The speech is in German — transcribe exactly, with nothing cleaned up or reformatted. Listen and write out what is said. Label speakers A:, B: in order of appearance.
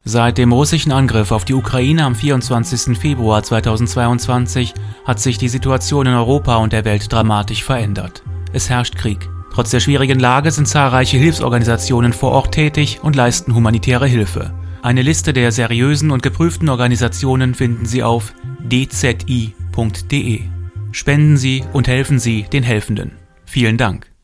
A: Seit dem russischen Angriff auf die Ukraine am vierundzwanzigsten Februar zweitausendzweiundzwanzig hat sich die Situation in Europa und der Welt dramatisch verändert. Es herrscht Krieg. Trotz der schwierigen Lage sind zahlreiche Hilfsorganisationen vor Ort tätig und leisten humanitäre Hilfe. Eine Liste der seriösen und geprüften Organisationen finden Sie auf d z i punkt d e. Spenden Sie und helfen Sie den Helfenden. Vielen Dank.